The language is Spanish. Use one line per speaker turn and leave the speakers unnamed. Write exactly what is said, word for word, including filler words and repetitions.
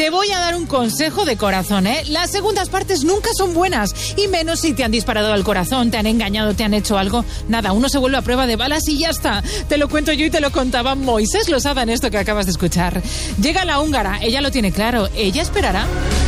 te voy a dar un consejo de corazón, ¿eh? Las segundas partes nunca son buenas, y menos si te han disparado al corazón, te han engañado, te han hecho algo. Nada, uno se vuelve a prueba de balas y ya está. Te lo cuento yo y te lo contaba Moisés Losada en esto que acabas de escuchar. Llega la húngara, ella lo tiene claro, ella esperará.